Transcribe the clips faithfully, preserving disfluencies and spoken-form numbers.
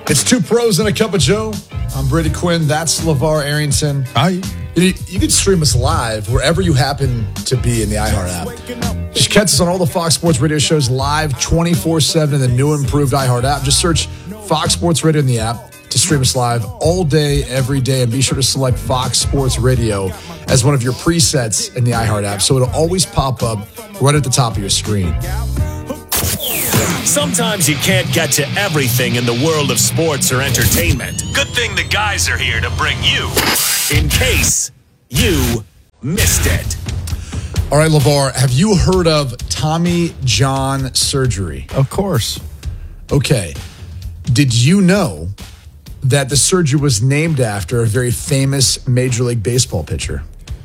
It's Two Pros and a Cup of Joe. I'm Brady Quinn. That's LeVar Arrington. Hi. You, you can stream us live wherever you happen to be in the iHeart app. Just catch us on all the Fox Sports Radio shows live twenty-four seven in the new improved iHeart app. Just search Fox Sports Radio in the app to stream us live all day, every day. And be sure to select Fox Sports Radio as one of your presets in the iHeart app, so it'll always pop up right at the top of your screen. Sometimes you can't get to everything in the world of sports or entertainment. Good thing the guys are here to bring you, in case you missed it. All right, LeVar, have you heard of Tommy John surgery? Of course. Okay. Did you know that the surgery was named after a very famous Major League Baseball pitcher?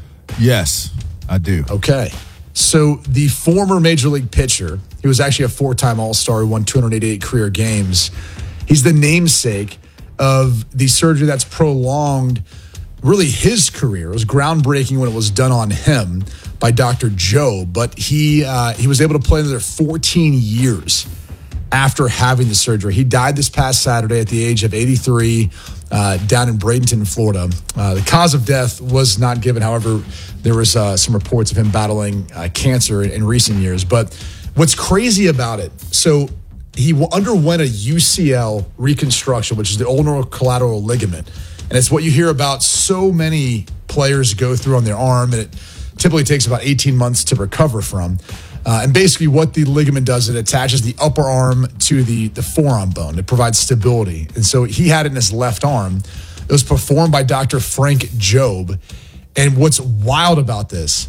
Yes, I do. Okay. So the former Major League pitcher, he was actually a four-time All-Star who won two hundred eighty-eight career games. He's the namesake of the surgery that's prolonged really his career. It was groundbreaking when it was done on him by Doctor Jobe, but he uh, he was able to play another fourteen years after having the surgery. He died this past Saturday at the age of eighty-three uh, down in Bradenton, Florida. Uh, the cause of death was not given. However, there was uh, some reports of him battling uh, cancer in, in recent years. But what's crazy about it, so he w- underwent a U C L reconstruction, which is the ulnar collateral ligament. And it's what you hear about so many players go through on their arm, and it typically takes about eighteen months to recover from. Uh, and basically what the ligament does, it attaches the upper arm to the, the forearm bone. It provides stability. And so he had it in his left arm. It was performed by Doctor Frank Jobe. And what's wild about this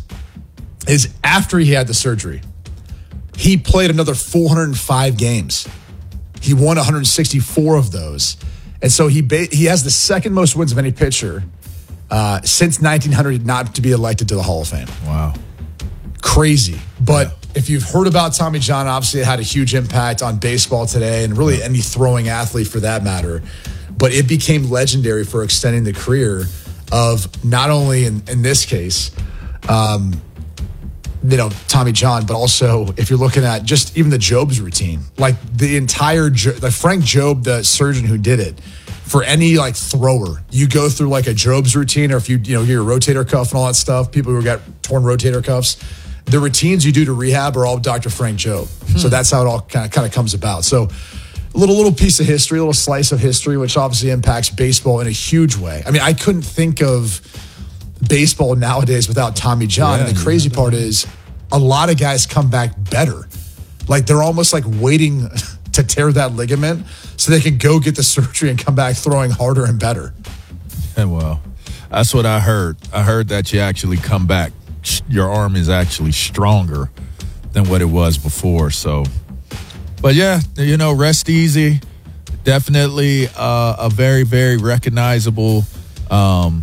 is after he had the surgery, he played another four hundred five games. He won one hundred sixty-four of those. And so he ba- he has the second most wins of any pitcher uh, since nineteen hundred not to be elected to the Hall of Fame. Wow. Crazy. But Yeah. if you've heard about Tommy John, obviously it had a huge impact on baseball today and really any throwing athlete for that matter. But it became legendary for extending the career of not only in, in this case, um, you know, Tommy John, but also if you're looking at just even the Jobe's routine, like the entire, the Frank Jobe, the surgeon who did it, for any like thrower, you go through like a Jobe's routine, or if you, you know, your rotator cuff and all that stuff, people who got torn rotator cuffs, the routines you do to rehab are all Doctor Frank Jobe. Hmm. So that's how it all kind of kind of comes about. So a little little piece of history, a little slice of history, which obviously impacts baseball in a huge way. I mean, I couldn't think of baseball nowadays without Tommy John. Yeah, and the crazy part is a lot of guys come back better. Like they're almost like waiting to tear that ligament so they can go get the surgery and come back throwing harder and better. And well, that's what I heard. I heard that you actually come back. Your arm is actually stronger than what it was before. So, but yeah, you know, rest easy. Definitely uh, a very, very recognizable. Um,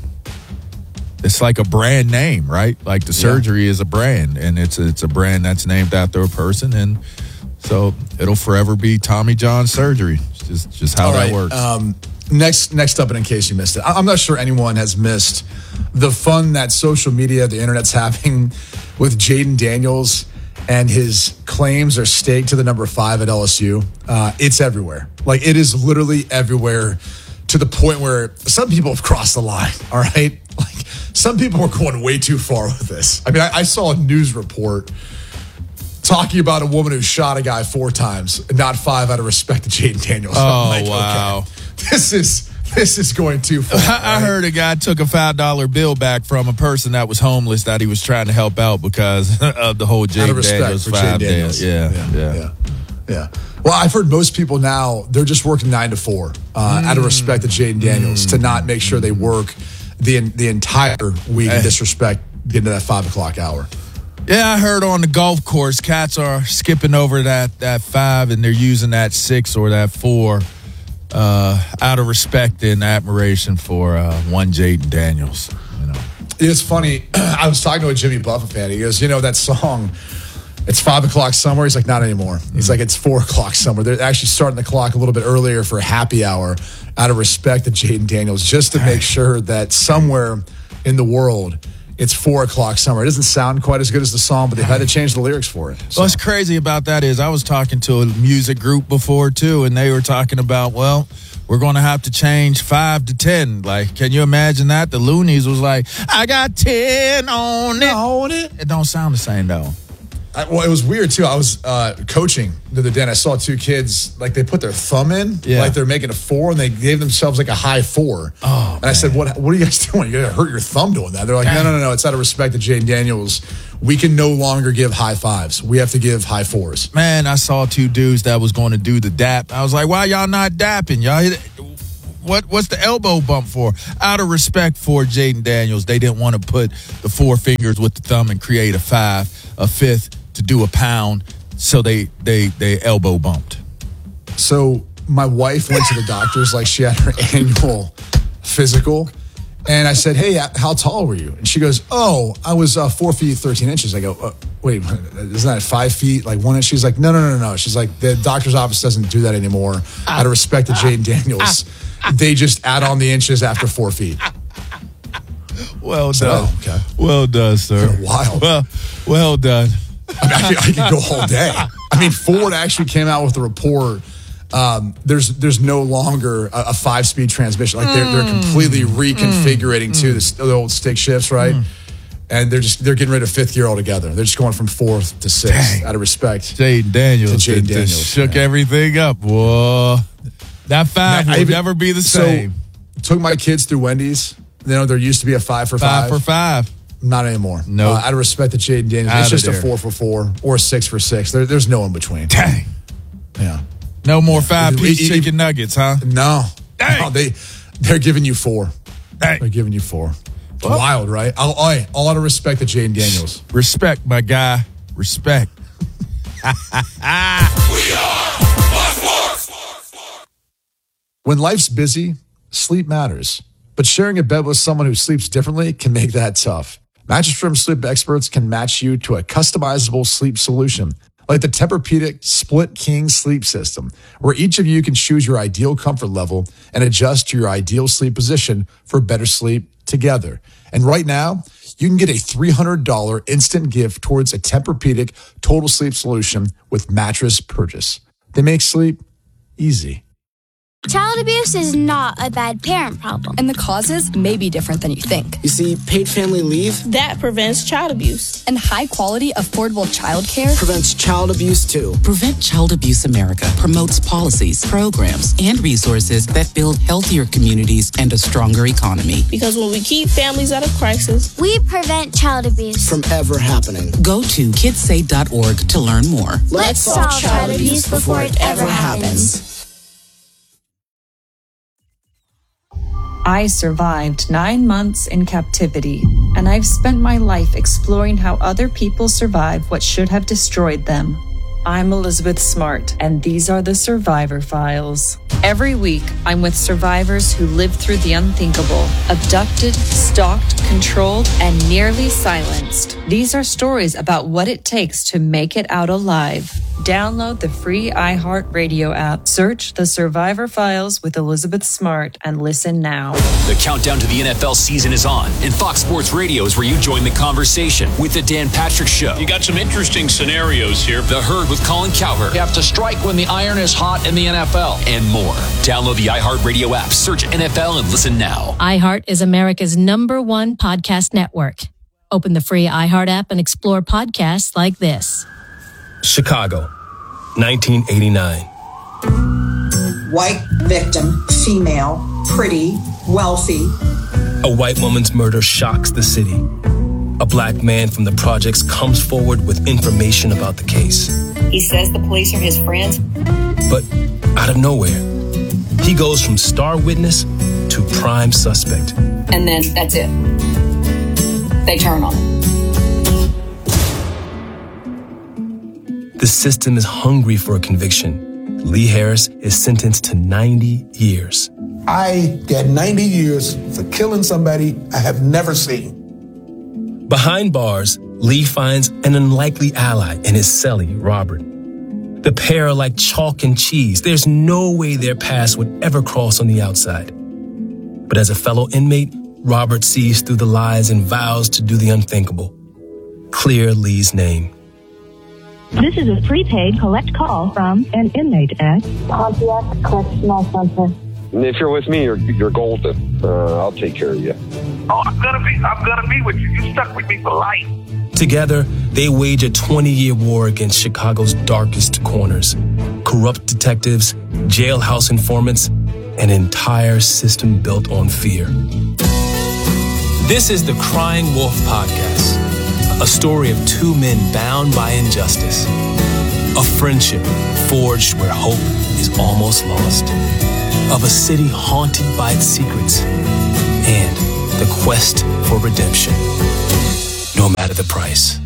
it's like a brand name, right? Like the surgery yeah. is a brand, and it's a, it's a brand that's named after a person, and so it'll forever be Tommy John surgery. It's just just how All that right. works. Um, next, next up, and in case you missed it, I'm not sure anyone has missed the fun that social media, the internet's having with Jaden Daniels and his claims are staked to the number five at L S U. Uh, it's everywhere. Like it is literally everywhere to the point where some people have crossed the line. All right. Like some people are going way too far with this. I mean, I, I saw a news report talking about a woman who shot a guy four times and not five out of respect to Jaden Daniels. Oh, like, wow. Okay, this is this is going too far. I, I right? heard a guy took a five dollar bill back from a person that was homeless that he was trying to help out because of the whole Jaden Daniels five Daniels. Yeah, yeah, yeah, yeah, yeah. Well, I've heard most people now, they're just working nine to four uh, mm. out of respect to Jaden Daniels mm. to not make sure they work the the entire week in disrespect getting to that five o'clock hour. Yeah, I heard on the golf course, cats are skipping over that, that five and they're using that six or that four uh, out of respect and admiration for uh, one Jaden Daniels. You know, it's funny. I was talking to a Jimmy Buffett fan. He goes, you know, that song, it's five o'clock somewhere. He's like, not anymore. He's mm-hmm. like, it's four o'clock somewhere. They're actually starting the clock a little bit earlier for happy hour out of respect to Jaden Daniels, just to make sure that somewhere in the world it's four o'clock somewhere. It doesn't sound quite as good as the song, but they've had to change the lyrics for it. So. What's crazy about that is I was talking to a music group before, too, and they were talking about, well, we're going to have to change five to ten. Like, can you imagine that? The Loonies was like, I got ten on it. On it. It don't sound the same, though. I, well, it was weird, too. I was uh, coaching the other day, and I saw two kids, like, they put their thumb in, Yeah. like they're making a four, and they gave themselves, like, a high four. Oh, and I said, what What are you guys doing? You're going to hurt your thumb doing that. They're like, no, no, no, no. It's out of respect to Jaden Daniels. We can no longer give high fives. We have to give high fours. Man, I saw two dudes that was going to do the dap. I was like, why y'all not dapping? Y'all hit What What's the elbow bump for? Out of respect for Jaden Daniels, they didn't want to put the four fingers with the thumb and create a five, a fifth to do a pound, so they they they elbow bumped. So my wife went to the doctor's, like she had her annual physical, and I said, hey, how tall were you? And she goes, oh, I was uh, four feet, thirteen inches. I go, uh, wait, isn't that five feet, like one inch? She's like, no, no, no, no. She's like, the doctor's office doesn't do that anymore. Out of respect to Jaden Daniels, they just add on the inches after four feet. Well So, done. oh, okay. Well done, sir. Been a while. Well, well done. I mean, I could, I could go all day. I mean, Ford actually came out with a report. Um, there's there's no longer a, a five-speed transmission. Like they're they're completely reconfiguring mm. to the, the old stick shifts, right? Mm. And they're just they're getting rid of fifth gear altogether. They're just going from fourth to sixth. Dang. Out of respect, Jaden Daniels, to Jaden Daniels shook yeah. everything up. Whoa, that five will never be the same. So, took my kids through Wendy's. You know, there used to be a five for five. Five for five. Not anymore. No. Uh, out of respect to Jaden Daniels, Out it's just there. a four for four or a six for six. There, there's no in between. Dang. Yeah. No more five-piece It- it- chicken nuggets, huh? No. Dang. no. They, they're giving you four. Dang. They're giving you four. It's Well. wild, right? All, all, all out of respect to Jaden Daniels. Respect, my guy. Respect. When life's busy, sleep matters. But sharing a bed with someone who sleeps differently can make that tough. Mattress Firm sleep experts can match you to a customizable sleep solution, like the Tempur-Pedic Split King Sleep System, where each of you can choose your ideal comfort level and adjust to your ideal sleep position for better sleep together. And right now, you can get a three hundred dollars instant gift towards a Tempur-Pedic total sleep solution with mattress purchase. They make sleep easy. Child abuse is not a bad parent problem. And the causes may be different than you think. You see, paid family leave that prevents child abuse. And high-quality, affordable childcare prevents child abuse, too. Prevent Child Abuse America promotes policies, programs, and resources that build healthier communities and a stronger economy. Because when we keep families out of crisis, we prevent child abuse from ever happening. Go to kids say dot org to learn more. Let's, Let's solve child, child abuse before it ever happens. I survived nine months in captivity, and I've spent my life exploring how other people survive what should have destroyed them. I'm Elizabeth Smart, and these are the Survivor Files. Every week, I'm with survivors who lived through the unthinkable, abducted, stalked, controlled, and nearly silenced. These are stories about what it takes to make it out alive. Download the free iHeartRadio app. Search The Survivor Files with Elizabeth Smart and listen now. The countdown to the N F L season is on, and Fox Sports Radio is where you join the conversation with the Dan Patrick Show. You got some interesting scenarios here. The Herd with Colin Cowherd. You have to strike when the iron is hot in the N F L. And more. Download the iHeartRadio app, search N F L, and listen now. iHeart is America's number one podcast network. Open the free iHeart app and explore podcasts like this. Chicago, nineteen eighty-nine. White victim, female, pretty, wealthy. A white woman's murder shocks the city. A black man from the projects comes forward with information about the case. He says the police are his friends. But out of nowhere, he goes from star witness to prime suspect. And then that's it. They turn on him. The system is hungry for a conviction. Lee Harris is sentenced to ninety years. I got ninety years for killing somebody I have never seen. Behind bars, Lee finds an unlikely ally in his cellie, Robert. The pair are like chalk and cheese. There's no way their paths would ever cross on the outside. But as a fellow inmate, Robert sees through the lies and vows to do the unthinkable. Clear Lee's name. This is a prepaid collect call from an inmate at Pontiac Correctional Center. And if you're with me, you're you're golden. Uh, I'll take care of you. Oh, I'm gonna be. I'm gonna be with you. You stuck with me for life. Together, they wage a twenty-year war against Chicago's darkest corners. Corrupt detectives, jailhouse informants, an entire system built on fear. This is the Crying Wolf Podcast, a story of two men bound by injustice, a friendship forged where hope is almost lost, of a city haunted by its secrets, and the quest for redemption, no matter the price.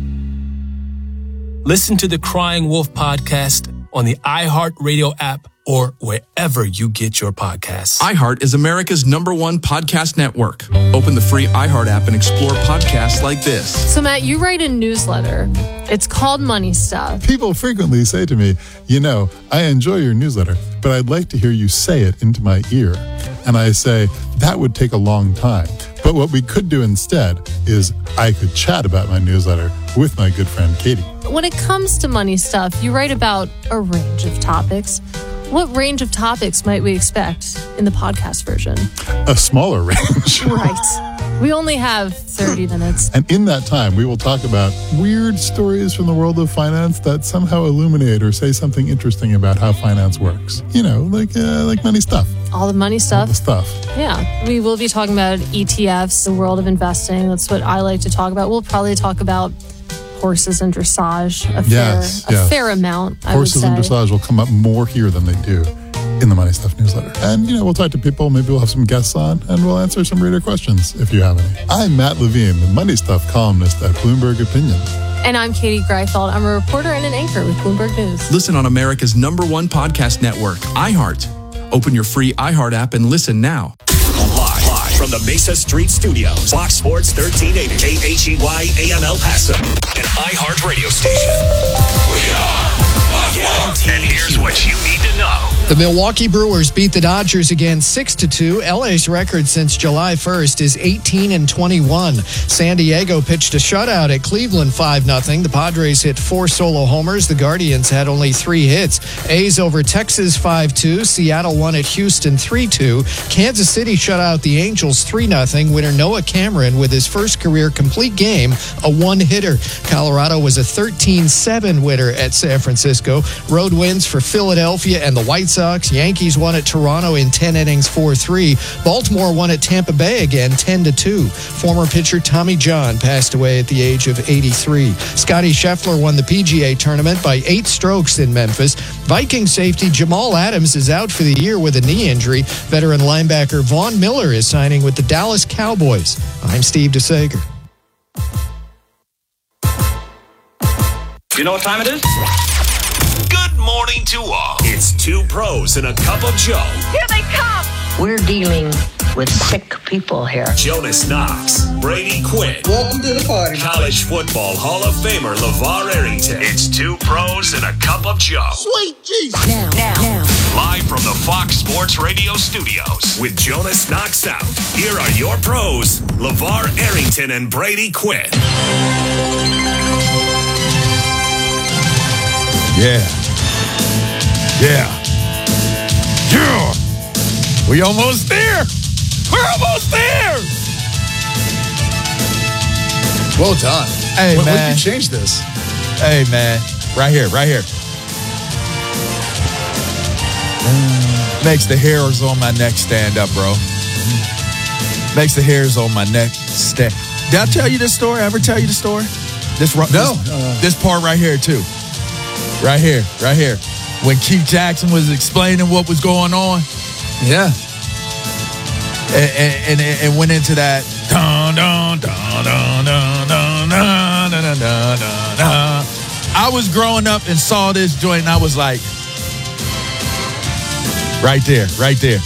Listen to the Crying Wolf Podcast on the iHeartRadio app or wherever you get your podcasts. iHeart is America's number one podcast network. Open the free iHeart app and explore podcasts like this. So, Matt, you write a newsletter. It's called Money Stuff. People frequently say to me, you know, I enjoy your newsletter, but I'd like to hear you say it into my ear. And I say, that would take a long time. But what we could do instead is I could chat about my newsletter with my good friend Katie. When it comes to Money Stuff, you write about a range of topics. What range of topics might we expect in the podcast version? A smaller range. Right. We only have thirty minutes. And in that time, we will talk about weird stories from the world of finance that somehow illuminate or say something interesting about how finance works. You know, like uh, like money stuff. All the money stuff. All the stuff. Yeah. We will be talking about E T Fs, the world of investing. That's what I like to talk about. We'll probably talk about horses and dressage a yes, fair, yes. a fair amount, I Horses would say. and dressage will come up more here than they do in the Money Stuff newsletter. And, you know, we'll talk to people. Maybe we'll have some guests on, and we'll answer some reader questions if you have any. I'm Matt Levine, the Money Stuff columnist at Bloomberg Opinion. And I'm Katie Greifeld. I'm a reporter and an anchor with Bloomberg News. Listen on America's number one podcast network, iHeart. Open your free iHeart app and listen now. Live, live from the Mesa Street Studios, Fox Sports thirteen eighty, K H E Y A M El Paso, an iHeart radio station. We are and here's what you need to know. The Milwaukee Brewers beat the Dodgers again six to two. L A's record since July first is eighteen and twenty-one. San Diego pitched a shutout at Cleveland five nothing. The Padres hit four solo homers. The Guardians had only three hits. A's over Texas five two. Seattle won at Houston three two. Kansas City shut out the Angels three nothing. Winner Noah Cameron with his first career complete game, a one-hitter. Colorado was a thirteen seven winner at San Francisco. Road wins for Philadelphia and the White Sox. Yankees won at Toronto in ten innings, four three. Baltimore won at Tampa Bay again, ten to two. Former pitcher Tommy John passed away at the age of eighty-three. Scotty Scheffler won the P G A tournament by eight strokes in Memphis. Viking safety Jamal Adams is out for the year with a knee injury. Veteran linebacker Vaughn Miller is signing with the Dallas Cowboys. I'm Steve DeSager. You know what time it is? Good morning to all. It's two pros and a cup of Joe. Here they come. We're dealing with sick people here. Jonas Knox, Brady Quinn. Welcome to the party. College football Hall of Famer LeVar Arrington. It's two pros and a cup of Joe. Sweet Jesus. Now, now, now. Live from the Fox Sports Radio studios with Jonas Knox out. Here are your pros, LeVar Arrington and Brady Quinn. Yeah. Yeah. Yeah. We almost there. We're almost there. Well done. Hey, when, man. When did you change this? Hey, man. Right here, right here. Makes the hairs on my neck stand up, bro. Makes the hairs on my neck stand. Did I tell you this story? Ever tell you the story? This No. This, Uh, this part right here, too. Right here, right here. When Keith Jackson was explaining what was going on. Yeah. And, and, and went into that. Dun, dun, dun, dun, dun, dun, dun, dun, dun, dun, dun. I was growing up and saw this joint and I was like, right there, right there.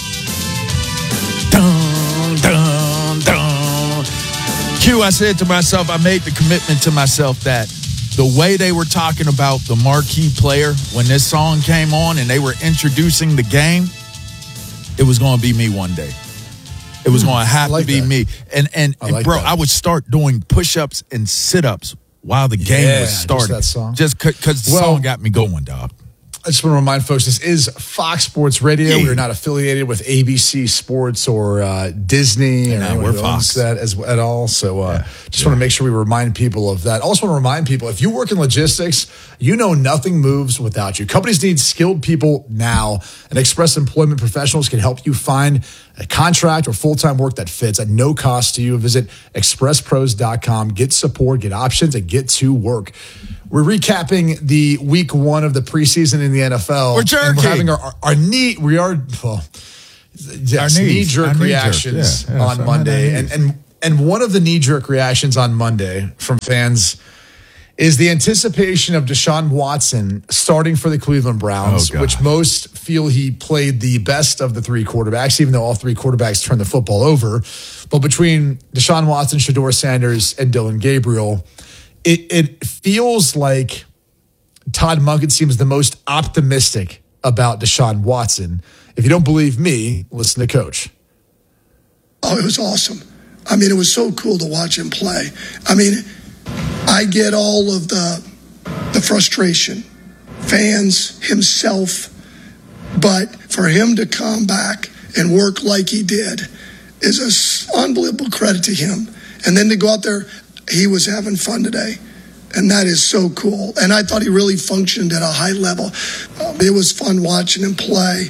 Dun, dun, dun. Q, I said to myself, I made the commitment to myself that the way they were talking about the marquee player when this song came on and they were introducing the game, it was going to be me one day. It was mm, going to have like to be that. me. And, and, I and like bro, that. I would start doing push-ups and sit-ups while the game yeah, was starting. Just that song. Just because the well, song got me going, dog. I just want to remind folks, this is Fox Sports Radio. We are not affiliated with A B C Sports or uh, Disney or no, anyone we're who owns Fox. that as, at all. So uh, Yeah. just want to make sure we remind people of that. Also want to remind people, if you work in logistics, you know nothing moves without you. Companies need skilled people now, and Express Employment Professionals can help you find a contract or full-time work that fits at no cost to you. Visit express pros dot com. Get support, get options, and get to work. We're recapping the week one of the preseason in the N F L. We're And jerking. we're having our, our, our knee, we are, well, yes, Our knees. knee-jerk Our knee-jerk, reactions yeah. Yeah, on so Monday. our And, knees. and, and one of the knee-jerk reactions on Monday from fans is the anticipation of Deshaun Watson starting for the Cleveland Browns, Oh, God. which most feel he played the best of the three quarterbacks, even though all three quarterbacks turned the football over. But between Deshaun Watson, Shedeur Sanders, and Dylan Gabriel, it, it feels like Todd Monken seems the most optimistic about Deshaun Watson. If you don't believe me, listen to Coach. Oh, it was awesome. I mean, it was so cool to watch him play. I mean, I get all of the the frustration, fans, himself, but for him to come back and work like he did is an s- unbelievable credit to him. And then to go out there, he was having fun today. And that is so cool. And I thought he really functioned at a high level. Um, it was fun watching him play.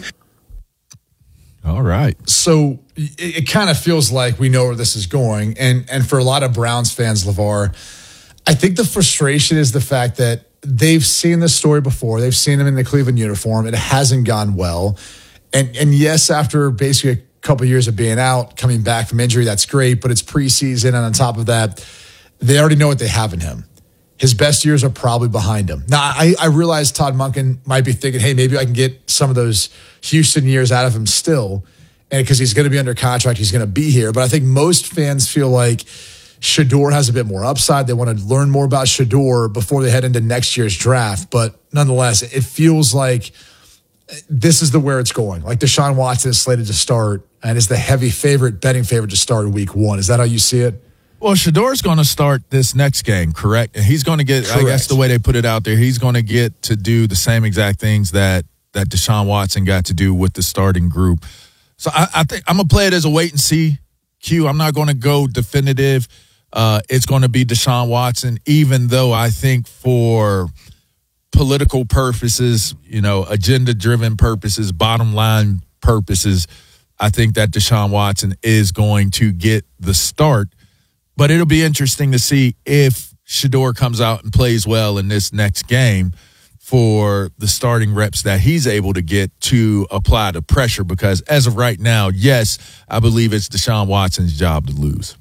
All right. So it, it kind of feels like we know where this is going. And and for a lot of Browns fans, LeVar, I think the frustration is the fact that they've seen this story before. They've seen him in the Cleveland uniform. It hasn't gone well. And and yes, after basically a couple of years of being out, coming back from injury, that's great. But it's preseason. And on top of that, they already know what they have in him. His best years are probably behind him. Now, I, I realize Todd Monken might be thinking, hey, maybe I can get some of those Houston years out of him still. And because he's going to be under contract, he's going to be here. But I think most fans feel like Shedeur has a bit more upside. They want to learn more about Shedeur before they head into next year's draft. But nonetheless, it feels like this is the where it's going. Like Deshaun Watson is slated to start and is the heavy favorite, betting favorite to start in week one. Is that how you see it? Well, Shadeur's going to start this next game, correct? And he's going to get, Correct. I guess the way they put it out there, he's going to get to do the same exact things that that Deshaun Watson got to do with the starting group. So I, I think I'm going to play it as a wait and see, Q. I'm not going to go definitive. Uh, it's going to be Deshaun Watson, even though I think for political purposes, you know, agenda-driven purposes, bottom line purposes, I think that Deshaun Watson is going to get the start. But it'll be interesting to see if Shedeur comes out and plays well in this next game for the starting reps that he's able to get to apply the pressure. Because as of right now, yes, I believe it's Deshaun Watson's job to lose.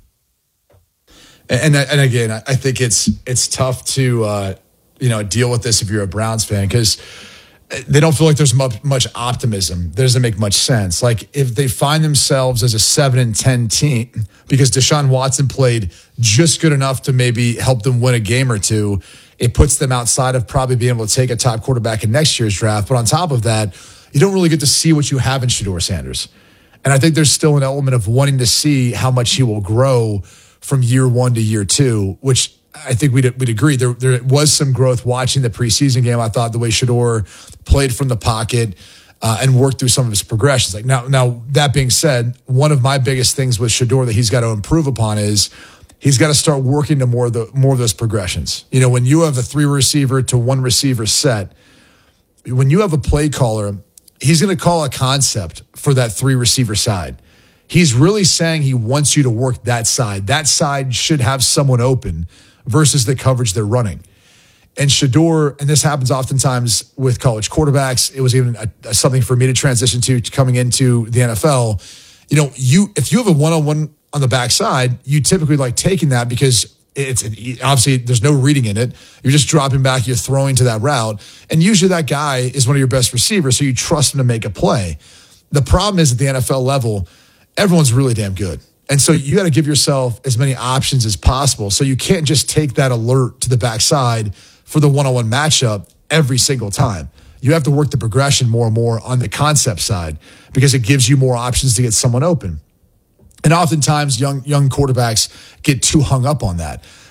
And and again, I think it's it's tough to uh, you know deal with this if you're a Browns fan because they don't feel like there's much, much optimism. That doesn't make much sense. Like if they find themselves as a seven and ten team because Deshaun Watson played just good enough to maybe help them win a game or two, it puts them outside of probably being able to take a top quarterback in next year's draft. But on top of that, you don't really get to see what you have in Shedeur Sanders. And I think there's still an element of wanting to see how much he will grow from year one to year two, which I think we'd, we'd agree. There, there was some growth watching the preseason game. I thought the way Shedeur played from the pocket uh, and worked through some of his progressions. Like now, now that being said, one of my biggest things with Shedeur that he's got to improve upon is he's got to start working to more of the more of those progressions. You know, when you have a three receiver to one receiver set, when you have a play caller, he's going to call a concept for that three receiver side. He's really saying he wants you to work that side. That side should have someone open versus the coverage they're running. And Shedeur, and this happens oftentimes with college quarterbacks, it was even a, a, something for me to transition to coming into the N F L. You know, you if you have a one-on-one on the backside, you typically like taking that because it's obviously there's no reading in it. You're just dropping back, you're throwing to that route. And usually that guy is one of your best receivers, so you trust him to make a play. The problem is at the N F L level, everyone's really damn good. And so you got to give yourself as many options as possible. So you can't just take that alert to the backside for the one-on-one matchup every single time. You have to work the progression more and more on the concept side because it gives you more options to get someone open. And oftentimes young young quarterbacks get too hung up on that.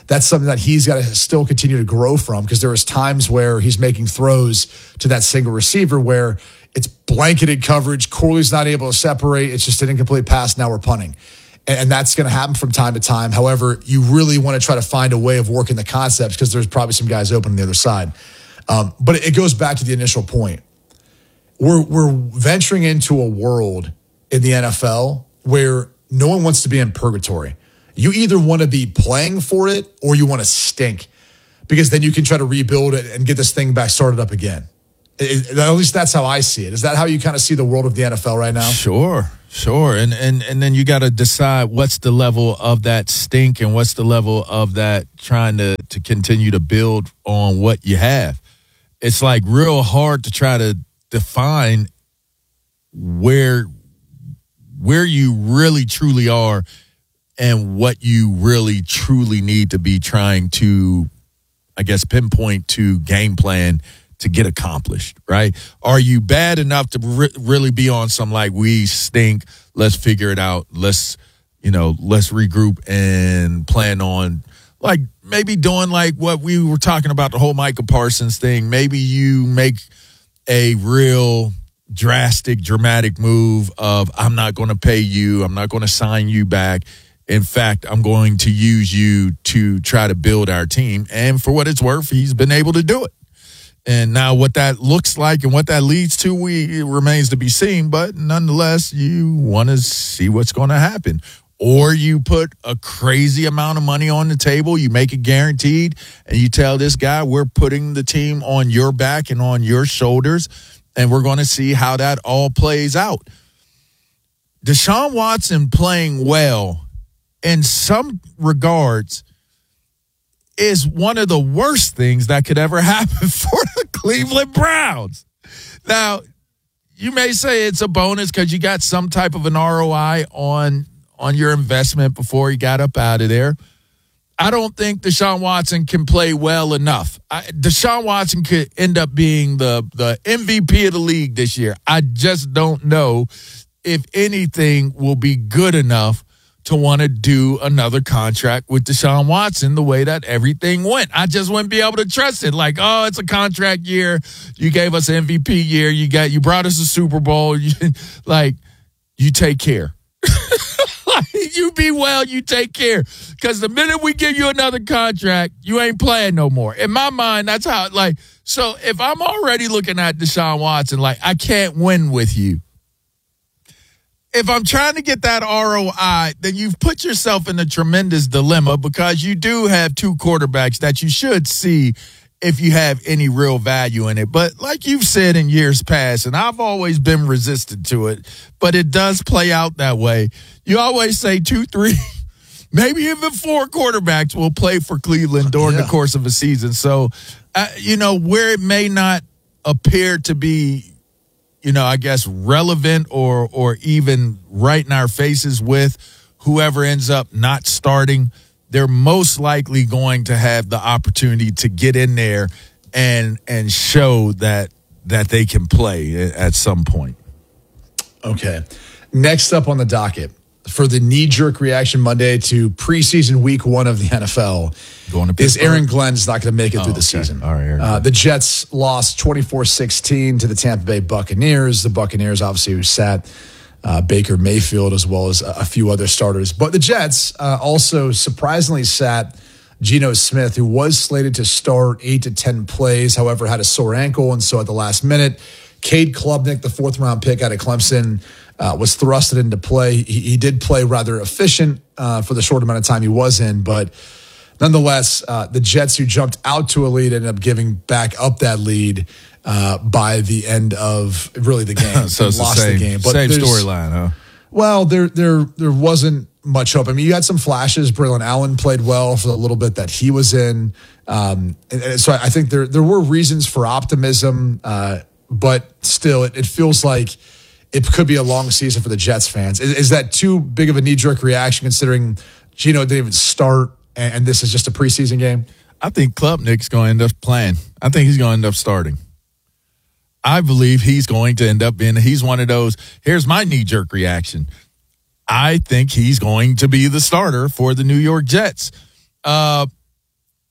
that's something that he's got to still continue to grow from, because there was times where he's making throws to that single receiver where it's blanketed coverage. Corley's not able to separate. It's just an incomplete pass. Now we're punting. And, and that's going to happen from time to time. However, you really want to try to find a way of working the concepts, because there's probably some guys open on the other side. Um, but it goes back to the initial point. We're, we're venturing into a world in the N F L where no one wants to be in purgatory. You either want to be playing for it or you want to stink, because then you can try to rebuild it and get this thing back started up again. It, at least that's how I see it. Is that how you kind of see the world of the N F L right now? Sure, sure. And and and then you got to decide what's the level of that stink and what's the level of that trying to, to continue to build on what you have. It's like real hard to try to define where where you really truly are and what you really truly need to be trying to, I guess, pinpoint to game plan to get accomplished, right? Are you bad enough to re- really be on some like, we stink, let's figure it out, let's, you know, let's regroup and plan on, like, maybe doing like what we were talking about, the whole Micah Parsons thing. Maybe you make a real drastic, dramatic move of, I'm not going to pay you, I'm not going to sign you back. In fact, I'm going to use you to try to build our team. And for what it's worth, he's been able to do it. And now what that looks like and what that leads to, we it remains to be seen. But nonetheless, you want to see what's going to happen. Or you put a crazy amount of money on the table, you make it guaranteed, and you tell this guy, we're putting the team on your back and on your shoulders, and we're going to see how that all plays out. Deshaun Watson playing well in some regards is one of the worst things that could ever happen for the Cleveland Browns. Now, you may say it's a bonus because you got some type of an R O I on, on your investment before he got up out of there. I don't think Deshaun Watson can play well enough. I, Deshaun Watson could end up being the, the M V P of the league this year. I just don't know if anything will be good enough to want to do another contract with Deshaun Watson the way that everything went. I just wouldn't be able to trust it. Like, oh, it's a contract year. You gave us an M V P year. You got, you brought us a Super Bowl. You, like, you take care. You be well, you take care. Because the minute we give you another contract, you ain't playing no more. In my mind, that's how, like, so if I'm already looking at Deshaun Watson, like, I can't win with you. If I'm trying to get that R O I, then you've put yourself in a tremendous dilemma, because you do have two quarterbacks that you should see if you have any real value in it. But like you've said in years past, and I've always been resistant to it, but it does play out that way. You always say two, three, maybe even four quarterbacks will play for Cleveland during yeah. the course of a season. So, uh, you know, where it may not appear to be, you know, I guess relevant or or even right in our faces with whoever ends up not starting, they're most likely going to have the opportunity to get in there and and show that that they can play at some point. Okay. Next up on the docket for the knee-jerk reaction Monday to preseason week one of the N F L going to is Aaron Glenn's not going to make it oh, through the okay. season. All right, uh, the Jets lost twenty-four sixteen to the Tampa Bay Buccaneers. The Buccaneers, obviously, who sat uh, Baker Mayfield as well as a, a few other starters. But the Jets uh, also surprisingly sat Geno Smith, who was slated to start eight to ten plays, however, had a sore ankle. And so at the last minute, Cade Klubnik, the fourth-round pick out of Clemson, Uh, was thrusted into play. He, he did play rather efficient uh, for the short amount of time he was in, but nonetheless, uh, the Jets, who jumped out to a lead, ended up giving back up that lead uh, by the end of really the game. So it's lost the same, the game. But same storyline, huh? Well, there, there, there wasn't much hope. I mean, you had some flashes. Braylon Allen played well for the little bit that he was in, um, and, and so I think there, there were reasons for optimism, uh, but still, it, it feels like it could be a long season for the Jets fans. Is, is that too big of a knee-jerk reaction considering Geno didn't even start and, and this is just a preseason game? I think Klubnik's going to end up playing. I think he's going to end up starting. I believe he's going to end up being, he's one of those, here's my knee-jerk reaction. I think he's going to be the starter for the New York Jets. Uh,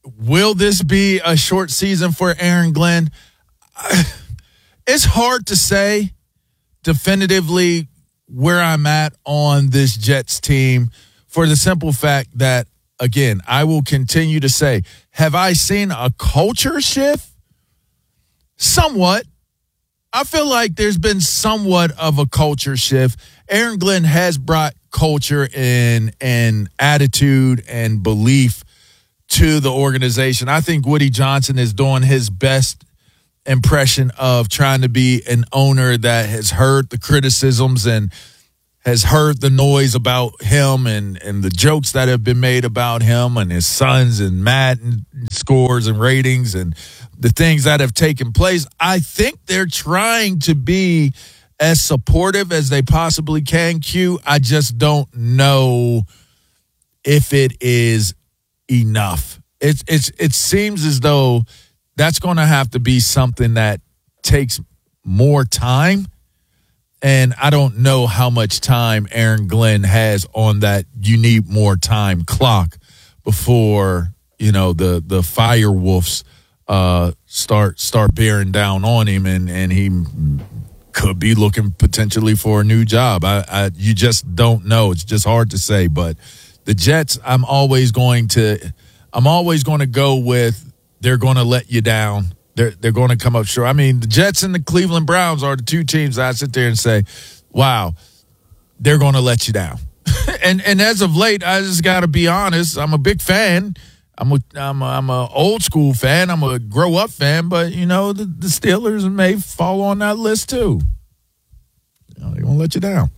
will this be a short season for Aaron Glenn? It's hard to say definitively where I'm at on this Jets team for the simple fact that, again, I will continue to say, have I seen a culture shift? Somewhat. I feel like there's been somewhat of a culture shift. Aaron Glenn has brought culture and, and attitude and belief to the organization. I think Woody Johnson is doing his best impression of trying to be an owner that has heard the criticisms and has heard the noise about him and, and the jokes that have been made about him and his sons and Madden scores and ratings and the things that have taken place. I think they're trying to be as supportive as they possibly can, Q. I just don't know if it is enough. It's it's it seems as though that's going to have to be something that takes more time. And I don't know how much time Aaron Glenn has on that you need more time clock before, you know, the the fire wolves uh, start start bearing down on him and, and he could be looking potentially for a new job. I, I you just don't know. It's just hard to say. But the Jets, I'm always going to I'm always going to go with they're going to let you down. They're, they're going to come up short. I mean, the Jets and the Cleveland Browns are the two teams that I sit there and say, wow, they're going to let you down. and and as of late, I just got to be honest. I'm a big fan. I'm a I'm a, I'm a old school fan. I'm a grow up fan. But you know, the, the Steelers may fall on that list too. You know, they're going to let you down.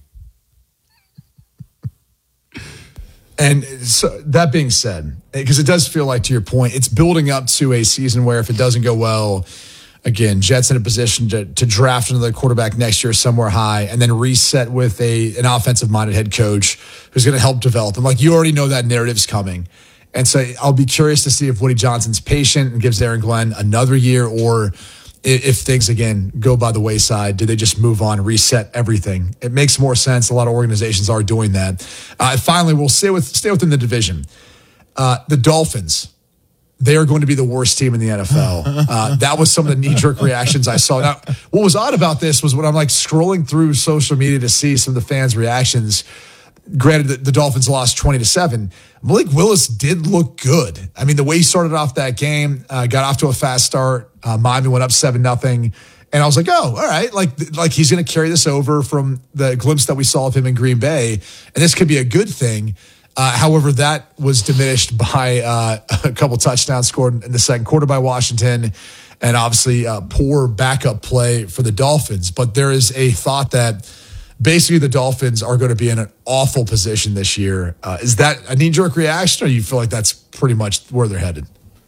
And so that being said, because it does feel like, to your point, it's building up to a season where if it doesn't go well, again, Jets in a position to, to draft another quarterback next year somewhere high and then reset with a an offensive-minded head coach who's going to help develop them. Like, you already know that narrative's coming. And so I'll be curious to see if Woody Johnson's patient and gives Aaron Glenn another year, or if things, again, go by the wayside, do they just move on and reset everything? It makes more sense. A lot of organizations are doing that. Uh, finally, we'll stay, with, stay within the division. Uh, the Dolphins, they are going to be the worst team in the N F L. Uh, that was some of the knee-jerk reactions I saw. Now, what was odd about this was when I'm like scrolling through social media to see some of the fans' reactions. Granted, the, the Dolphins lost twenty to seven. Malik Willis did look good. I mean, the way he started off that game, uh, got off to a fast start. Uh, Miami went up seven nothing. And I was like, oh, all right. Like, like he's going to carry this over from the glimpse that we saw of him in Green Bay. And this could be a good thing. Uh, however, that was diminished by uh, a couple touchdowns scored in the second quarter by Washington, and obviously uh, poor backup play for the Dolphins. But there is a thought that basically the Dolphins are going to be in an awful position this year. Uh, is that a knee-jerk reaction, or you feel like that's pretty much where they're headed?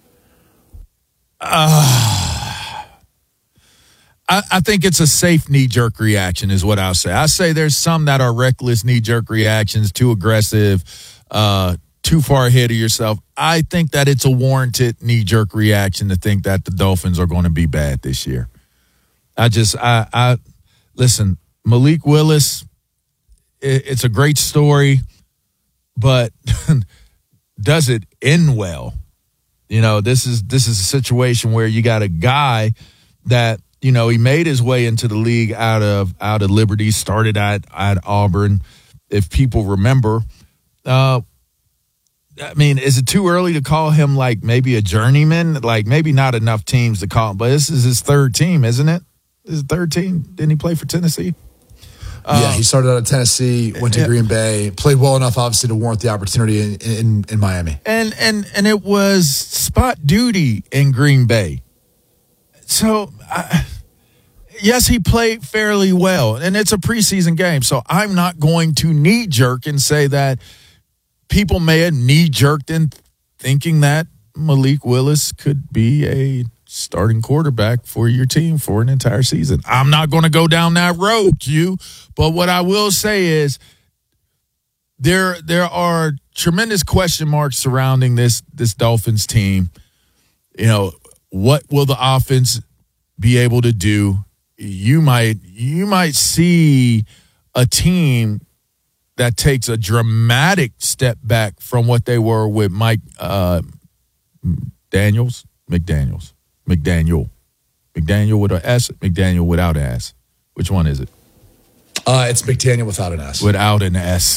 Uh, I, I think it's a safe knee-jerk reaction is what I'll say. I say there's some that are reckless knee-jerk reactions, too aggressive, uh, too far ahead of yourself. I think that it's a warranted knee-jerk reaction to think that the Dolphins are going to be bad this year. I just, I, I listen, Malik Willis, it, it's a great story, but does it end well? You know, this is this is a situation where you got a guy that, you know, he made his way into the league out of out of Liberty, started at, at Auburn, if people remember. Uh, I mean, is it too early to call him like maybe a journeyman? Like maybe not enough teams to call him, but this is his third team, isn't it? His third team. Didn't he play for Tennessee? Uh, yeah, he started out at Tennessee, went to yeah. Green Bay, played well enough, obviously, to warrant the opportunity in, in, in Miami. And and and it was spot duty in Green Bay. So, I, yes, he played fairly well, and it's a preseason game. So I'm not going to knee jerk and say that people may have knee jerked in thinking that Malik Willis could be a starting quarterback for your team for an entire season. I'm not going to go down that road, Q. But what I will say is there there are tremendous question marks surrounding this this Dolphins team. You know, what will the offense be able to do? You might you might see a team that takes a dramatic step back from what they were with Mike uh, McDaniels, McDaniels, McDaniel. McDaniel with an S, McDaniel without an S. Which one is it? Uh, it's McDaniel without an S. Without an S.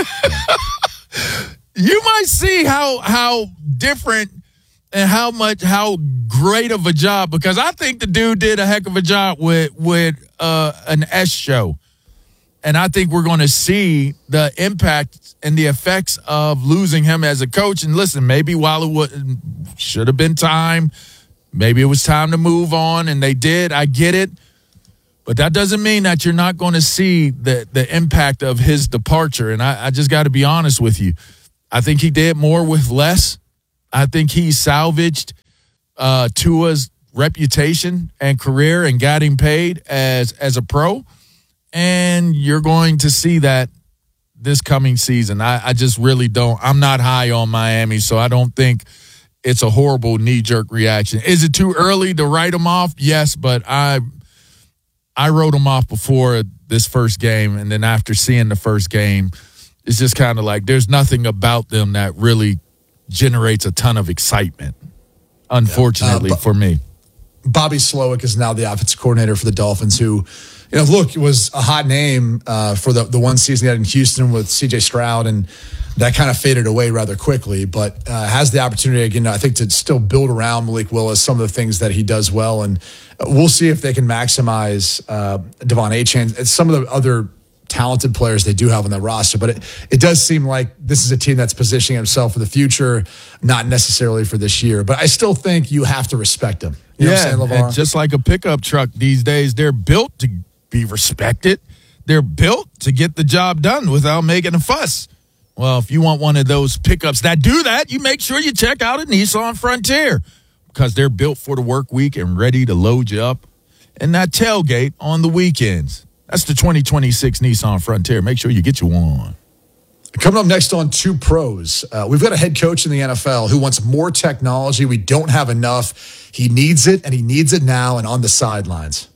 You might see how how different and how much how great of a job, because I think the dude did a heck of a job with with uh, an S show, and I think we're going to see the impact and the effects of losing him as a coach. And listen, maybe while it would should have been time, maybe it was time to move on, and they did. I get it. But that doesn't mean that you're not going to see the, the impact of his departure. And I, I just got to be honest with you. I think he did more with less. I think he salvaged uh, Tua's reputation and career and got him paid as, as a pro. And you're going to see that this coming season. I, I just really don't. I'm not high on Miami, so I don't think it's a horrible knee-jerk reaction. Is it too early to write him off? Yes, but I – I wrote him off before this first game, and then after seeing the first game, it's just kind of like there's nothing about them that really generates a ton of excitement, unfortunately yeah. uh, for me. Bobby Slowick is now the offensive coordinator for the Dolphins, who, you know, look, it was a hot name uh, for the, the one season he had in Houston with C J Stroud, and that kind of faded away rather quickly, but uh, has the opportunity, again, I think, to still build around Malik Willis, some of the things that he does well, and we'll see if they can maximize uh, Devon Achane and some of the other talented players they do have on that roster. But it, it does seem like this is a team that's positioning himself for the future, not necessarily for this year. But I still think you have to respect them. You yeah, know what I'm saying, LeVar? And just like a pickup truck these days, they're built to be respected. They're built to get the job done without making a fuss. Well, if you want one of those pickups that do that, you make sure you check out a Nissan Frontier, because they're built for the work week and ready to load you up in that tailgate on the weekends. That's the twenty twenty-six Nissan Frontier. Make sure you get you one. Coming up next on Two Pros, uh, we've got a head coach in the N F L who wants more technology. We don't have enough. He needs it, and he needs it now and on the sidelines.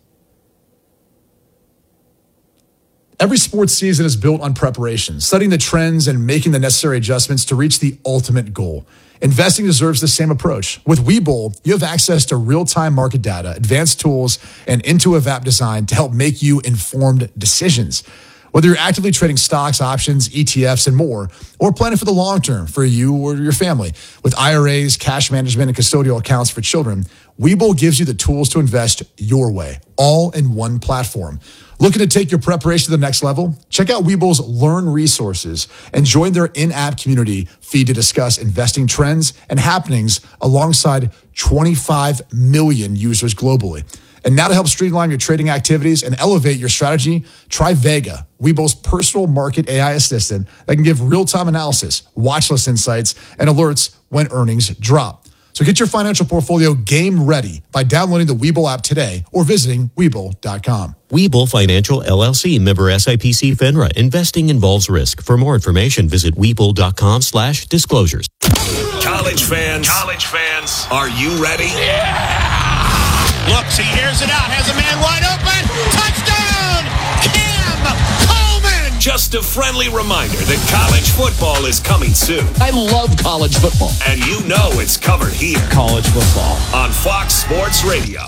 Every sports season is built on preparation, studying the trends and making the necessary adjustments to reach the ultimate goal. Investing deserves the same approach. With Webull, you have access to real-time market data, advanced tools, and intuitive app design to help make you informed decisions. Whether you're actively trading stocks, options, E T Fs, and more, or planning for the long term for you or your family, with I R As, cash management, and custodial accounts for children, Webull gives you the tools to invest your way, all in one platform. Looking to take your preparation to the next level? Check out Webull's Learn resources and join their in-app community feed to discuss investing trends and happenings alongside twenty-five million users globally. And now to help streamline your trading activities and elevate your strategy, try Vega, Webull's personal market A I assistant that can give real-time analysis, watch list insights, and alerts when earnings drop. So get your financial portfolio game ready by downloading the Webull app today or visiting Webull dot com. Webull Financial, L L C, member S I P C FINRA. Investing involves risk. For more information, visit Webull dot com slash disclosures. College fans, college fans, are you ready? Yeah! Looks, he hears it out, has a man wide open. Touchdown! Cam Coleman! Just a friendly reminder that college football is coming soon. I love college football. And you know it's covered here. College football. On Fox Sports Radio.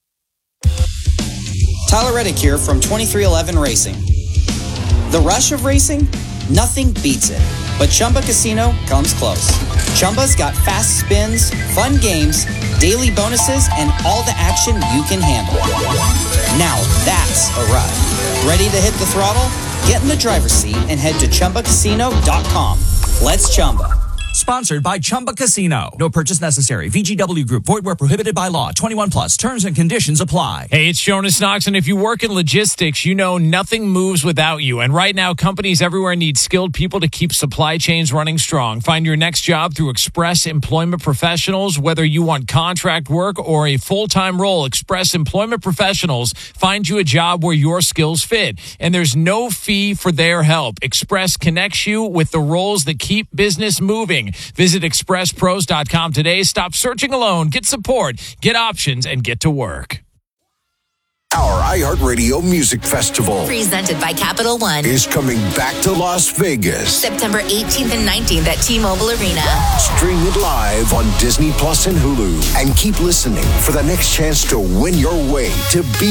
Tyler Reddick here from twenty-three eleven Racing. The rush of racing? Nothing beats it. But Chumba Casino comes close. Chumba's got fast spins, fun games, daily bonuses, and all the action you can handle. Now that's a ride. Ready to hit the throttle? Get in the driver's seat and head to Chumba Casino dot com. Let's Chumba. Sponsored by Chumba Casino. No purchase necessary. V G W Group. Void where prohibited by law. twenty-one plus. Terms and conditions apply. Hey, it's Jonas Knox, and if you work in logistics, you know nothing moves without you. And right now, companies everywhere need skilled people to keep supply chains running strong. Find your next job through Express Employment Professionals. Whether you want contract work or a full-time role, Express Employment Professionals find you a job where your skills fit. And there's no fee for their help. Express connects you with the roles that keep business moving. Visit express pros dot com today. Stop searching alone. Get support, get options, and get to work. Our iHeartRadio Music Festival presented by Capital One is coming back to Las Vegas. September eighteenth and nineteenth at T-Mobile Arena. Stream it live on Disney Plus and Hulu. And keep listening for the next chance to win your way to be